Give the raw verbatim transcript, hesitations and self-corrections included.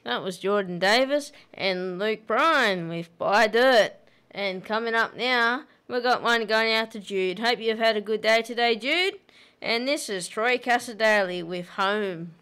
That was Jordan Davis and Luke Bryan with Buy Dirt. And coming up now, we've got one going out to Jude. Hope you've had a good day today, Jude. And this is Troy Cassadaly with Home.